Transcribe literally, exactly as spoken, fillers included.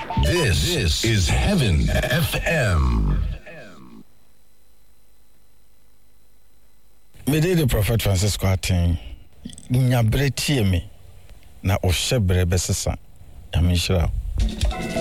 This, this is Heaven F M. Me dey the Prophet Francisco atin. Nyabre tie me na o hyebre besesa. Amishira.